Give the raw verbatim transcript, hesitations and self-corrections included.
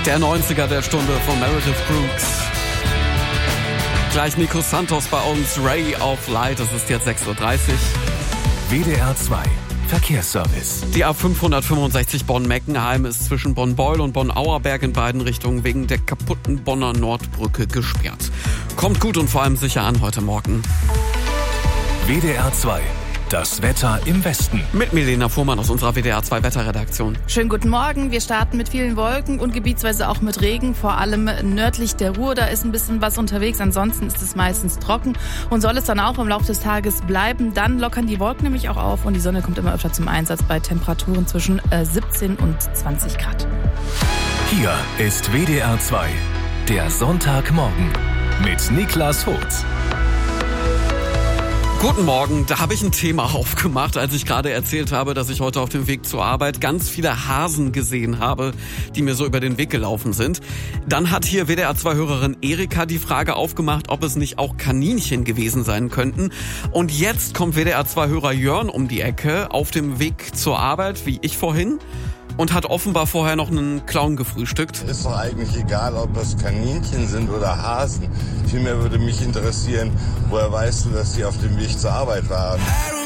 Der neunziger der Stunde von Meredith Brooks. Gleich Nico Santos bei uns, Ray of Light, es ist jetzt sechs Uhr dreißig. W D R zwei Verkehrsservice. Die A fünfhundertfünfundsechzig Bonn-Meckenheim ist zwischen Bonn-Beul und Bonn-Auerberg in beiden Richtungen wegen der kaputten Bonner Nordbrücke gesperrt. Kommt gut und vor allem sicher an heute Morgen. W D R zwei. Das Wetter im Westen. Mit Milena Fuhrmann aus unserer W D R zwei Wetterredaktion. Schönen guten Morgen. Wir starten mit vielen Wolken und gebietsweise auch mit Regen. Vor allem nördlich der Ruhr, da ist ein bisschen was unterwegs. Ansonsten ist es meistens trocken und soll es dann auch im Laufe des Tages bleiben. Dann lockern die Wolken nämlich auch auf und die Sonne kommt immer öfter zum Einsatz bei Temperaturen zwischen siebzehn und zwanzig Grad. Hier ist W D R zwei, der Sonntagmorgen mit Niklas Hotz. Guten Morgen, da habe ich ein Thema aufgemacht, als ich gerade erzählt habe, dass ich heute auf dem Weg zur Arbeit ganz viele Hasen gesehen habe, die mir so über den Weg gelaufen sind. Dann hat hier W D R zwei Hörerin Erika die Frage aufgemacht, ob es nicht auch Kaninchen gewesen sein könnten. Und jetzt kommt W D R zwei Hörer Jörn um die Ecke auf dem Weg zur Arbeit, wie ich vorhin, und hat offenbar vorher noch einen Clown gefrühstückt. Ist doch eigentlich egal, ob es Kaninchen sind oder Hasen. Vielmehr würde mich interessieren, woher weißt du, dass die auf dem Weg zur Arbeit waren?